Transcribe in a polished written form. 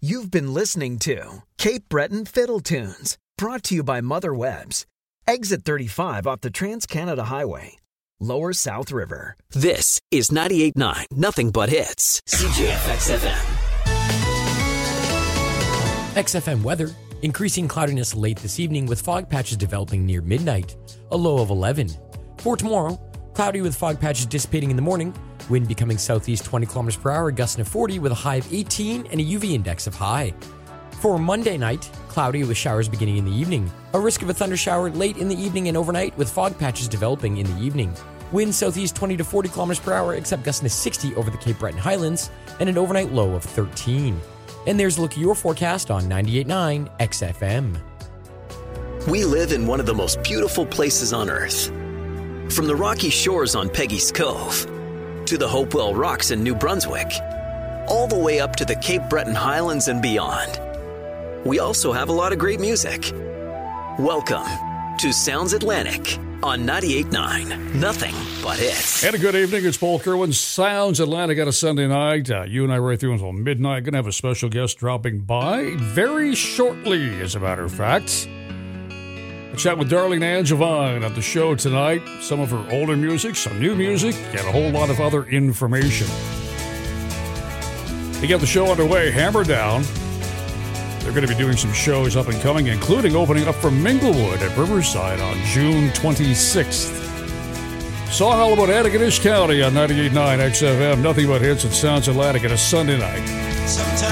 You've been listening to Cape Breton Fiddle Tunes, brought to you by Mother Webb's. Exit 35 off the Trans-Canada Highway, Lower South River. This is 98.9 Nothing But Hits. CJFX FM. XFM weather. Increasing cloudiness late this evening with fog patches developing near midnight. A low of 11. For tomorrow, cloudy with fog patches dissipating in the morning. Wind becoming southeast 20 kilometers per hour, gusting of 40 with a high of 18 and a UV index of high. For Monday night, cloudy with showers beginning in the evening. A risk of a thunder shower late in the evening and overnight with fog patches developing in the evening. Wind southeast 20 to 40 kilometers per hour, except gusting to 60 over the Cape Breton Highlands, and an overnight low of 13. And there's a look at your forecast on 98.9 XFM. We live in one of the most beautiful places on Earth. From the rocky shores on Peggy's Cove, to the Hopewell Rocks in New Brunswick, all the way up to the Cape Breton Highlands and beyond. We also have a lot of great music. Welcome to Sounds Atlantic on 98.9 Nothing But Hits. And a good evening. It's Paul Kerwin. Sounds Atlantic on a Sunday night. You and I right through until midnight. Going to have a special guest dropping by very shortly, as a matter of fact. A chat with Darlene Angevine on the show tonight. Some of her older music, some new music, and a whole lot of other information. To get the show underway, Hammer Down. They're going to be doing some shows up and coming, including opening up for Minglewood at Riverside on June 26th. Song all about Antigonish County on 98.9 XFM. Nothing But Hits. It Sounds Atlantic on a Sunday night. Sometimes